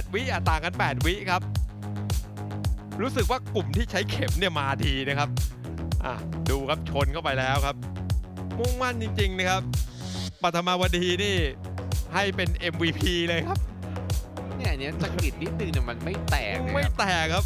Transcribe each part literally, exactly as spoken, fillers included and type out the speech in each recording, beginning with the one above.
วิอ่ะต่างกันแปดวิครับรู้สึกว่ากลุ่มที่ใช้เข็มเนี่ยมาดีนะครับอ่ะดูครับชนเข้าไปแล้วครับมุ่งมั่นจริงๆนะครับปฐมวดีนี่ให้เป็น เอ็ม วี พี เลยครับเนี่ยเนี้ยสะกิดนิดนึงเนี่ยมันไม่แตกไม่แตกครับ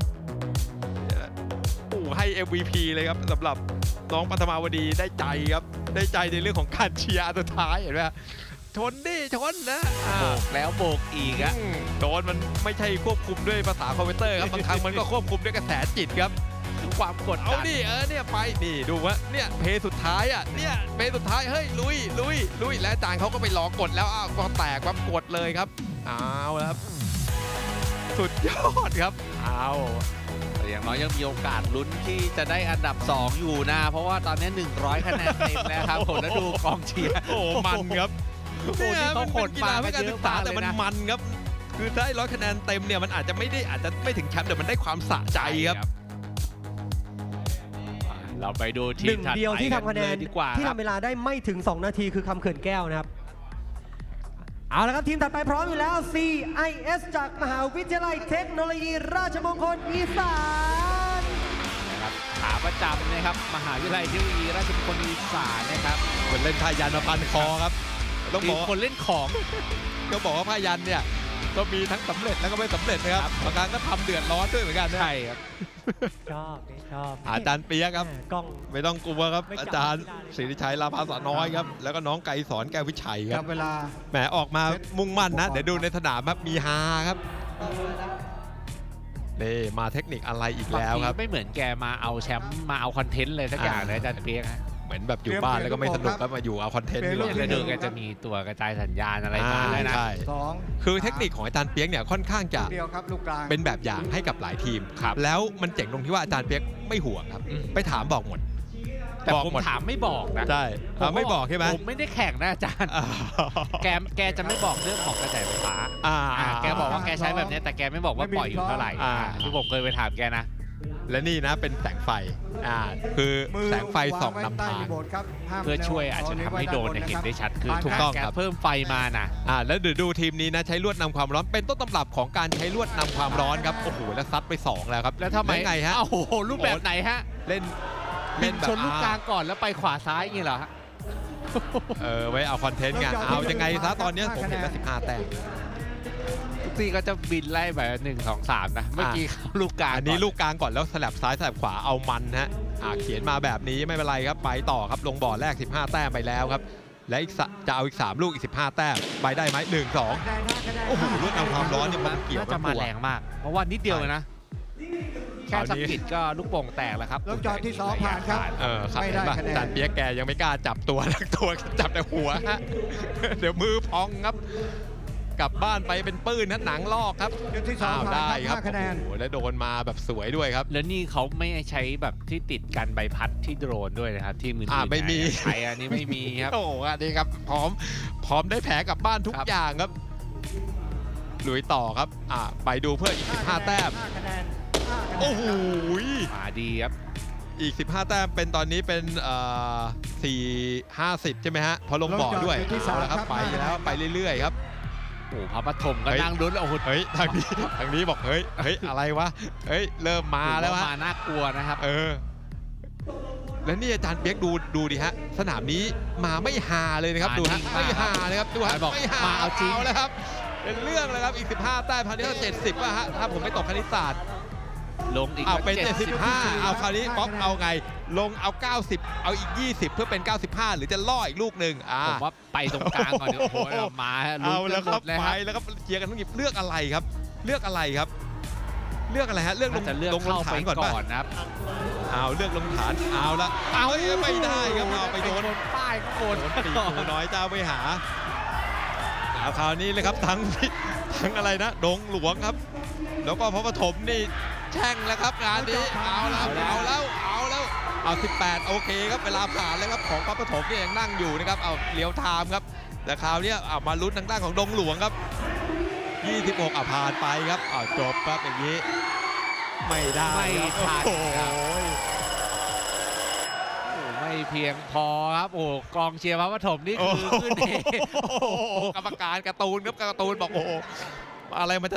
โอ้ให้ เอ็ม วี พี เลยครับสำหรับน้องปฐมวดีได้ใจครับได้ใจในเรื่องของการเชียร์สุดท้ายเห็นไหมชนดิชนนะโบกแล้วโบกอีกอะโดนมันไม่ใช่ควบคุมด้วยภาษาคอมพิวเตอร์ครับบางครั้งมันก็ควบคุมด้วยกระแสจิตครับความกดดันเอาดิเออเนี่ยไปนี่ดูว่าเนี่ยเพสุดท้ายอ่ะเนี่ยเพสุดท้ายเฮ้ยลุยลุยลุยและอาจารย์เขาก็ไปรอกดแล้วอ้าวก็แตกครับกดเลยครับเอาแล้วครับสุดยอดครับเอาแต่อย่างน้อยยังมีโอกาสลุ้นที่จะได้อันดับสองอยู่นะเพราะว่าตอนนี้หนึ่งร้อยคะแนนเต็มแล้วครับผมแล้วดูกองเชียร์โอ้มันครับโอ้นี่เขาขนมาไม่การศึกษาแต่มันมันครับคือได้ร้อยคะแนนเต็มเนี่ยมันอาจจะไม่ได้อาจจะไม่ถึงแชมป์แต่มันได้ความสะใจครับเราไปดูทีมหนึ่งเดียวที่ทำคะแนนดีกว่าที่ทำเวลาได้ไม่ถึงสองนาทีคือคำเขื่อนแก้วนะครับเอาละครับทีมถัดไปพร้อมอยู่แล้ว ซี ไอ เอส จากมหาวิทยาลัยเทคโนโลยีราชมงคลอีสานนะครับขาประจำนะครับมหาวิทยาลัยเทคโนโลยีราชมงคลอีสานนะครับคนเล่นพายันมาพันคอครับต้องบอกคนเล่นของก็บอกว่าพายันเนี่ยก็มีทั้งสำเร็จแล้วก็ไม่สำเร็จนะครับบางครั้งก็ทำเดือดร้อนด้วยเหมือนกันใช่ครับชอบชอบอาจารย์เปียกครับกล้องไม่ต้องกลัวครับอาจารย์ศรีชัยลาภาษาน้อยครับแล้วก็น้องไกรสอนแก้ววิชัยครับเวลาแหมออกมามุ่งมั่นนะเดี๋ยวดูในสนามครับมีฮาครับนี่มาเทคนิคอะไรอีกแล้วครับไม่เหมือนแกมาเอาแชมป์มาเอาคอนเทนต์เลยสักอย่างเลยอาจารย์เปียกเหมือนแบบอยู่บ้านแล้วก็ไม่สนุกก็มาอยู่เอาคอนเทนต์อยู่แล้วดูแกจะมีตัวกระจายสัญญาณอะไรมาเลยนะคือเทคนิคของอาจารย์เปียกเนี่ยค่อนข้างจะเป็นแบบอย่างให้กับหลายทีมแล้วมันเจ๋งตรงที่ว่าอาจารย์เปียกไม่ห่วงครับไปถามบอกหมดแต่ผมถามไม่บอกนะใช่ไม่บอกใช่ไหมผมไม่ได้แข่งนะอาจารย์แกแกจะไม่บอกเรื่องของกระแสไฟฟ้าแกบอกว่าแกใช้แบบนี้แต่แกไม่บอกว่าปล่อยอยู่เท่าไหร่ที่ผมเคยไปถามแกนะและนี่นะเป็นแสงไฟอ่าคือแสงไฟส่องนำทางเพื่อช่วยอาจจะทำให้โดนเห็นได้ชัดคือถูกต้องครับเพิ่มไฟมานะอ่าแล้วเดี๋ยวดูทีมนี้นะใช้ลวดนำความร้อนเป็นต้นตำรับของการใช้ลวดนำความร้อนครับโอ้โหแล้วซัดไปสองแล้วครับแล้วทำไมไงฮะโอ้โหรูปแบบไหนฮะเล่นเล่นชนลูกกลางก่อนแล้วไปขวาซ้ายอย่างนี้เหรอฮะเออไว้เอาคอนเทนต์ไงเอายังไงซะตอนนี้ผมเห็นแล้วสิบห้าแต้มทุกทีก็จะบินไล่แบบหนึ่งสองสามนะเมื่อกี้เขาลูกกลางอันนี้ลูกกลางก่อนแล้วสลับซ้ายสลับขวาเอามันฮะอ่าเขียนมาแบบนี้ไม่เป็นไรครับไปต่อครับลงบ่อแรกสิบห้าแต้มไปแล้วครับและอีกจะเอาอีกสามลูกอีกสิบห้าแต้มไปได้ไหมหนึ่งสองโอ้โหลวดนำความร้อนเนี่ยมันเกี่ยวจะมาแรงมากเพราะว่านิดเดียวนะแค่สกิดก็ลูกโป่งแตกแล้วครับลูกจอดที่สองผ่านครับเออครับไม่ได้อาจารย์เปียกแกยังไม่กล้าจับตัวนักตัวจับแต่หัวฮะเดี๋ยวมือพองครับกลับบ้านไปเป็นปื้นนะหนังลอกครับอ้าวได้ครับโอ้โหแล้วโดนมาแบบสวยด้วยครับแล้วนี่เขาไม่ใช้แบบที่ติดกันใบพัดที่โดรนด้วยนะครับที่มืออ่าไม่มีใช้อันนี้ไม่มีครับโอ้โหอันนี้ครับพร้อมพร้อมได้แผลกลับบ้านทุกอย่างครับลุยต่อครับอ่าไปดูเพื่ออีกสิบห้าแต้มโอ้โหมาดีครับอีกสิบห้าแต้มเป็นตอนนี้เป็นเอ่อสี่ห้าสิบใช่ไหมฮะพอลงบ่อด้วยเอาละครับไปแล้วไปเรื่อยๆครับโอ้พระปฐมก็นั่งลุ้นโอ้โหเฮ้ยทางนี้ทางนี้บอกเฮ้ยเฮ้ยอะไรวะเฮ้ยเริ่มมาแล้วมาน่ากลัวนะครับเออแล้วนี่อาจารย์เปียกดูดูดิฮะสนามนี้มาไม่ฮาเลยนะครับดูฮะไม่ฮาเลยครับดูฮะไม่ฮามาเอาจริงแล้วครับเป็นเรื่องเลยครับอีกสิบห้าแต้มคราวนี้ก็เจ็ดสิบป่ะฮะถ้าผมไม่ตกคณิตศาสตร์ลงอีกเอาเป็นเจ็ดสิบห้าเอาคราวนี้ป๊อกเอาไงลงเอาเก้าสิบเอาอีกยี่สิบเพื่อเป็นเก้าสิบห้าหรือจะล่ออีกลูกหนึ่งอ่าผมว่าไปตรงกลางก่อนเดี๋ยวโอ้โหมาเอาแล้วครับไปแล้วก็เชียร์กันทั้งหมดเลือกอะไรครับเลือกอะไรครับเลือกอะไรฮะเลือกลงลงลงฐานก่อนนะครับเอาเลือกลงฐานเอาละเอาไม่ได้ครับเอาไปโดนป้ายก็โดนปีกน้อยเจ้าไปหาเอาคราวนี้เลยครับทั้งทั้งอะไรนะดงหลวงครับแล้วก็พระปฐมนี่แช่งแล้วครับงานนี้เอาแล้วเอาแล้วเอาแล้วเอาสิบแปดโอเคครับเวลาผ่านแล้วครับของพระปฐมเนี่ยยังนั่งอยู่นะครับเอาเลี้ยวไทม์ครับแต่คราวนี้เอามาลุ้นทางด้านของดงหลวงครับยี่สิบหกอ่ะผ่านไปครับเอาจบครับอย่างนี้ไม่ได้ไม่ทันโอ้ยไม่เพียงพอครับโอ้กองเชียร์พระปฐมนี่คือขึ้นเองกรรมการการ์ตูนครับการ์ตูนบอกโอ้อะไรมัน